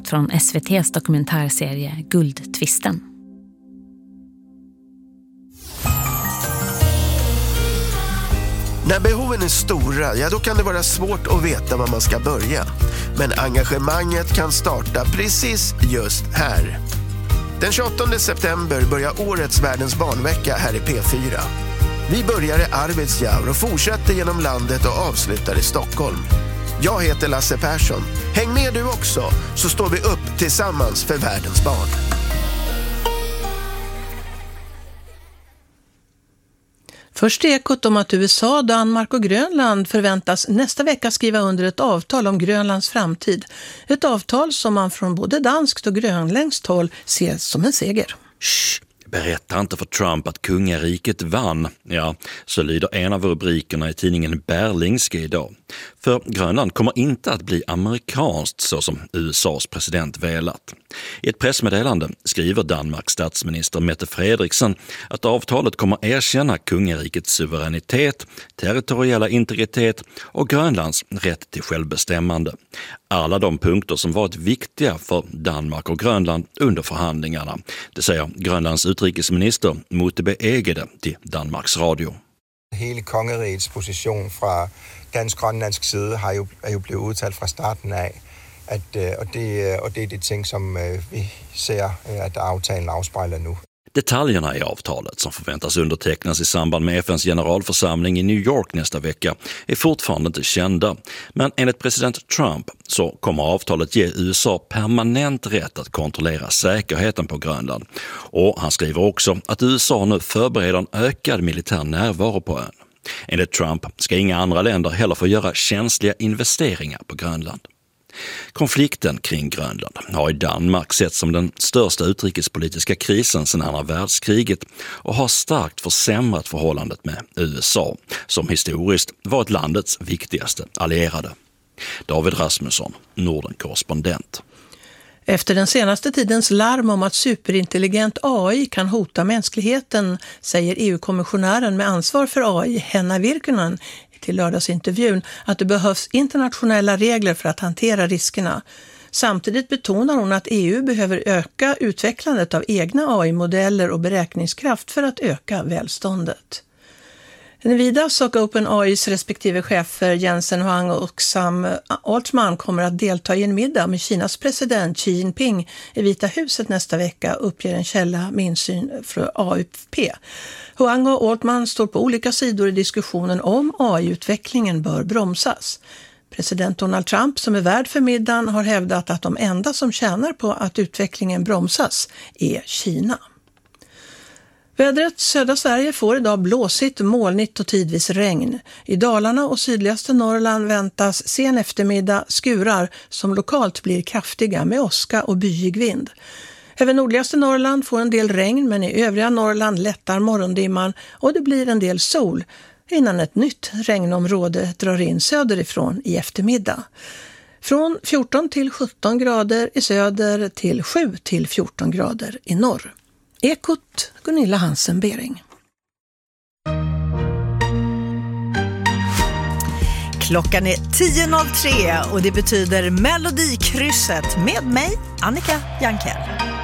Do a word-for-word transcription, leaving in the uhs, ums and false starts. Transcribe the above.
citat från S V T:s dokumentärserie Guldtvisten. När behoven är stora, ja då kan det vara svårt att veta var man ska börja. Men engagemanget kan starta precis just här. Den tjugoåttonde september börjar årets Världens barnvecka här i P fyra. Vi börjar i Arvidsjaur och fortsätter genom landet och avslutar i Stockholm. Jag heter Lasse Persson. Häng med du också, så står vi upp tillsammans för världens barn. Först är ekot om att U S A, Danmark och Grönland förväntas nästa vecka skriva under ett avtal om Grönlands framtid. Ett avtal som man från både danskt och grönländskt håll ser som en seger. Shh, berätta inte för Trump att kungariket vann. Ja, så lyder en av rubrikerna i tidningen Berlingske idag. För Grönland kommer inte att bli amerikanskt så som U S A:s president velat. I ett pressmeddelande skriver Danmarks statsminister Mette Frederiksen att avtalet kommer erkänna kungarikets suveränitet, territoriella integritet och Grönlands rätt till självbestämmande. Alla de punkter som varit viktiga för Danmark och Grönland under förhandlingarna. Det säger Grönlands utrikesminister Motebe Egede till Danmarks Radio. Hele kongerigets position fra dansk-grønlandsk side har jo, er jo blevet udtalt fra starten af, at, og, det, og det er de ting, som vi ser, at aftalen afspejler nu. Detaljerna i avtalet som förväntas undertecknas i samband med F N:s generalförsamling i New York nästa vecka är fortfarande inte kända. Men enligt president Trump så kommer avtalet ge U S A permanent rätt att kontrollera säkerheten på Grönland. Och han skriver också att U S A nu förbereder en ökad militär närvaro på ön. Enligt Trump ska inga andra länder heller få göra känsliga investeringar på Grönland. Konflikten kring Grönland har i Danmark sett som den största utrikespolitiska krisen sedan andra världskriget och har starkt försämrat förhållandet med U S A, som historiskt varit landets viktigaste allierade. David Rasmusson, Norden-korrespondent. Efter den senaste tidens larm om att superintelligent A I kan hota mänskligheten, säger E U-kommissionären med ansvar för A I, Henna Virkkunen, till lördagsintervjun att det behövs internationella regler för att hantera riskerna. Samtidigt betonar hon att E U behöver öka utvecklandet av egna A I-modeller och beräkningskraft för att öka välståndet. Nvidias och OpenAIs respektive chefer Jensen Huang och Sam Altman kommer att delta i en middag med Kinas president Xi Jinping i Vita huset nästa vecka, uppger en källa med insyn för A F P. Huang och Altman står på olika sidor i diskussionen om A I-utvecklingen bör bromsas. President Donald Trump, som är värd för middagen, har hävdat att de enda som tjänar på att utvecklingen bromsas är Kina. Vädret: södra Sverige får idag blåsigt, molnigt och tidvis regn. I Dalarna och sydligaste Norrland väntas sen eftermiddag skurar som lokalt blir kraftiga med åska och byig vind. Även nordligaste Norrland får en del regn, men i övriga Norrland lättar morgondimman och det blir en del sol innan ett nytt regnområde drar in söderifrån i eftermiddag. Från fjorton till sjutton grader i söder till sju till fjorton grader i norr. Ekot, Gunilla Hansen-Bering. Klockan är tio noll tre och det betyder Melodikrysset med mig, Annika Jankell.